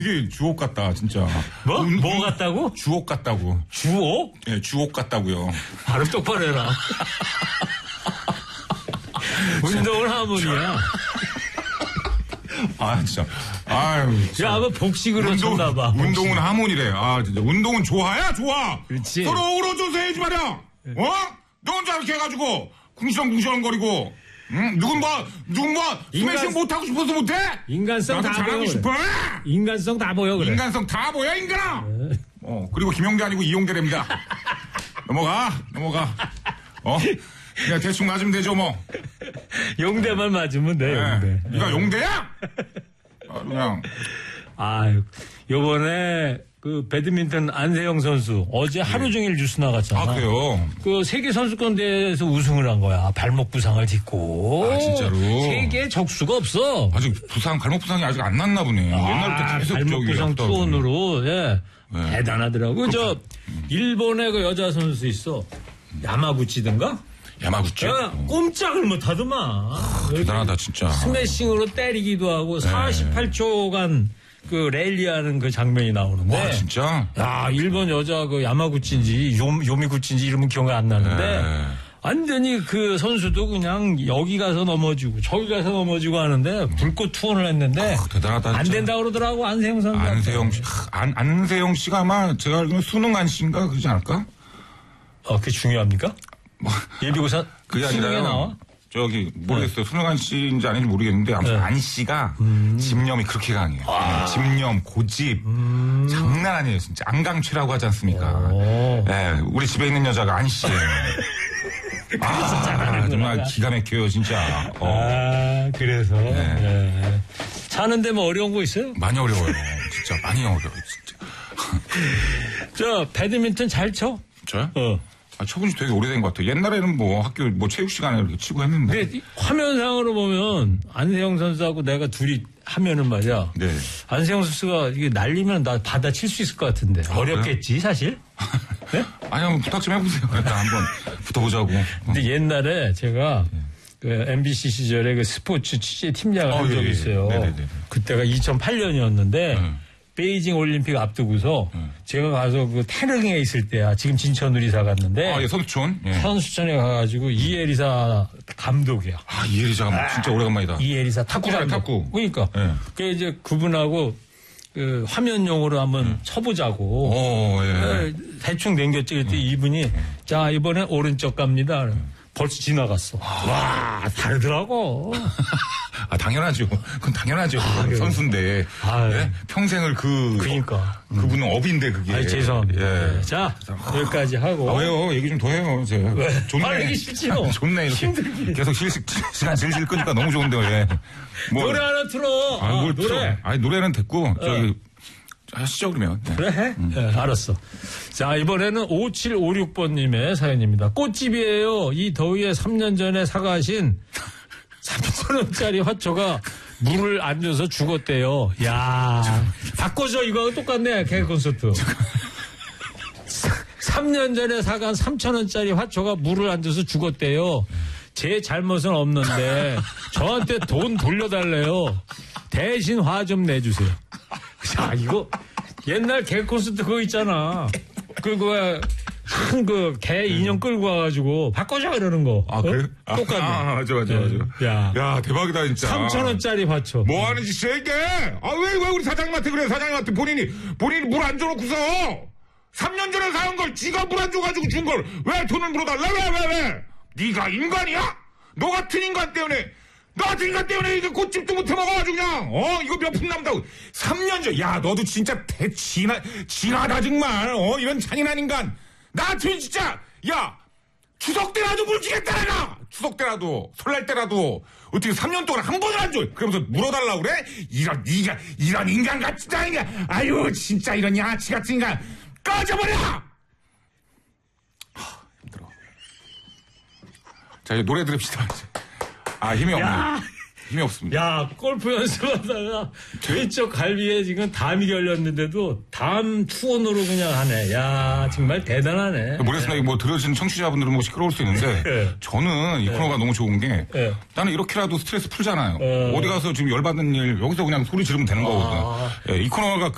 이게 주옥 같다, 진짜. 뭐? 뭐 같다고? 주옥 같다고. 주옥? 예, 주옥 같다고요. 발음 똑바로 해라. 운동을 하모니야. 아, 진짜. 아유. 야, 아마 복식으로 쳤나봐. 운동은 하모니래. 아, 진짜. 운동은 좋아야 좋아. 그렇지. 서로 어우러져서 해야지 말이야. 너 혼자 이렇게 해가지고, 궁시렁궁시렁거리고, 응? 누군 스매싱 못하고 싶어서 못해? 인간성 다 잘하고 보여. 싶어? 인간성 다 보여, 그래. 인간성 다 보여, 인간아! 그리고 김용대 아니고 이용대랍니다. 넘어가. 그냥 대충 맞으면 되죠, 뭐. 용대만 맞으면 돼, 네. 용대. 네가 용대야? 그냥. 아유, 요번에 그 배드민턴 안세영 선수 어제 하루 종일 뉴스 나갔잖아. 아, 그래요? 그 세계 선수권 대회에서 우승을 한 거야. 발목 부상을 딛고. 아, 진짜로? 세계에 적수가 없어. 아직 발목 부상이 아직 안 났나 보네. 옛날부터 계속 발목 부상 투혼으로, 예. 네. 대단하더라고. 일본의 그 여자 선수 있어. 야마구치든가? 야마구치? 꼼짝을 못 하더만. 대단하다, 진짜. 스매싱으로 때리기도 하고 48초간 그 랠리하는 그 장면이 나오는데. 와, 진짜? 야, 일본 여자 그 야마구치인지 요미구치인지 이름은 기억이 안 나는데. 완전히 그 선수도 그냥 여기 가서 넘어지고 저기 가서 넘어지고 하는데 불꽃 투혼을 했는데. 대단하다. 안 된다 그러더라고, 안세영 선수. 안세영 씨가 아마 제가 알기로는 수능안 씨인가 그러지 않을까? 그게 중요합니까? 예비고사 그게 수능에 아니라 나와? 모르겠어요. 수능안 씨인지 아닌지 모르겠는데 아무튼 안 씨가 집념이 그렇게 강해요. 집념, 고집 장난 아니에요. 진짜 안강취라고 하지 않습니까? 네, 우리 집에 있는 여자가 안 씨예요. 정말 기가 막혀요, 진짜. 그래서. 네. 사는데 뭐 어려운 거 있어요? 많이 어려워요. 진짜 많이 어려워요, 진짜. 배드민턴 잘 쳐? 저요? 쳐본 지 되게 오래된 것 같아요. 옛날에는 학교 체육 시간에 이렇게 치고 했는데. 근데 화면상으로 보면 안세영 선수하고 내가 둘이 하면은 말이야. 네. 안세영 선수가 이게 날리면 나 받아칠 수 있을 것 같은데. 어렵겠지, 사실? 네? 아니, 한번 부탁 좀 해보세요. 일단 한번 붙어보자고. 근데 옛날에 제가 그 MBC 시절에 그 스포츠 취재 팀장을 한 적이 있어요. 네네네. 그때가 2008년이었는데 베이징 올림픽 앞두고서 제가 가서 그 태릉에 있을 때야. 지금 진천우리사 갔는데. 예, 선수촌. 예. 선수촌에 가가지고 이혜리사 감독이야. 이혜리사 진짜 오래간만이다. 이혜리사 탁구 감독. 탁구. 그러니까. 예. 그 이제 그분하고 그 화면용으로 한번 쳐보자고. 예. 대충 남겼지. 그때 이분이 자, 이번엔 오른쪽 갑니다. 벌써 지나갔어. 와, 다르더라고. 당연하죠. 그건 당연하죠. 선수인데. 예? 평생을 그러니까. 그분은 업인데 그게. 죄송합니다. 예. 자, 여기까지 하고. 왜요? 얘기 좀 더 해요. 왜? 좋네. 말하기 싫지요. 좋네. 이렇게 힘들게. 계속 시간 질질 끄니까 너무 좋은데 왜. 노래 하나 틀어. 뭘 노래. 틀어. 노래는 됐고, 하시죠, 그러면. 네. 그래? 네, 알았어. 자, 이번에는 5756번님의 사연입니다. 꽃집이에요. 이 더위에 3년 전에 사가신 3,000원짜리 화초가 물을 안 줘서 죽었대요. 야, 바꿔줘. 이거 똑같네. 개그 콘서트. 3년 전에 사간 3,000원짜리 화초가 물을 안 줘서 죽었대요. 제 잘못은 없는데 저한테 돈 돌려달래요. 대신 화 좀 내주세요. 자, 이거 옛날 개 콘서트 그거 있잖아. 큰 개 인형 끌고 와가지고 바꿔줘 이러는 거. 그래? 똑같네. 맞아. 야, 대박이다, 진짜. 3,000원짜리 화초. 뭐 하는 짓이야, 이게? 왜 우리 사장님한테 그래? 사장님한테 본인이 물 안 줘놓고서 3년 전에 사온 걸 지가 물 안 줘가지고 준 걸 왜 돈을 물어달래? 왜? 네가 인간이야? 너 같은 인간 때문에 이게 꽃집도 못 해먹어가지고 그냥 이거 몇 푼 남다고 3년 전. 야, 너도 진짜 진하다 정말. 이런 잔인한 인간. 나한테 진짜. 야, 추석 때라도 물 주겠다 내가. 추석 때라도 설날 때라도 어떻게 3년 동안 한 번을 안 줘. 그러면서 물어달라고 그래? 이런 인간 같은 인간. 아유, 진짜 이런 양아치 같은 인간. 꺼져버려. 힘들어. 자, 이제 노래 들읍시다. 힘이 없네. 힘이 없습니다. 야, 골프 연습하다가 왼쪽 갈비에 지금 담이 걸렸는데도 담 투혼으로 그냥 하네. 야, 정말 대단하네. 모르겠습니다. 뭐 들으신 청취자분들은 뭐 시끄러울 수 있는데 저는 이 코너가 너무 좋은 게 나는 이렇게라도 스트레스 풀잖아요. 어디 가서 지금 열받는 일 여기서 그냥 소리 지르면 되는 거거든. 이 코너가